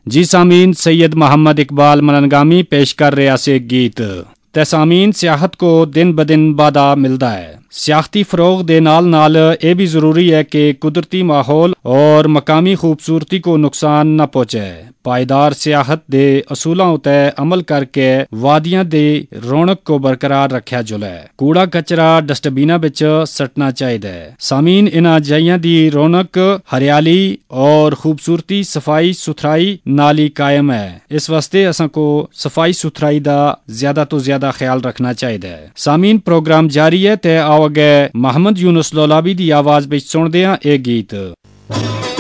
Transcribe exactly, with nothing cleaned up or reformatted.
जी सामीन, सैयद मोहम्मद इकबाल मलनगामी पेश कर रहा से गीत। ते सामीन, सियाहत को दिन ब दिन वाधा मिलता है। सियाहती फरोग दे नाल नाल ये भी जरूरी है कि कुदरती माहौल और मकामी खूबसूरती को नुकसान न पहुंचे। पायदार सियाहत दे असूलों उते अमल करके वादियां दे रौनक को बरकरार रखा जुले। कूड़ा कचरा डस्टबिना बिच सटना चाहिए। सामीन, इन्हां जगहां दी रौनक, हरियाली और खूबसूरती सफाई सुथराई नाल ही कायम है। इस वास्ते असां को सफाई सुथराई दा ज्यादा तो ज्यादा ख्याल रखना चाहिए। सामीन, प्रोग्राम जारी है ते आओ अगे मोहम्मद यूनुस लोलाबी दी आवाज बिच सुनदे हां ए गीत।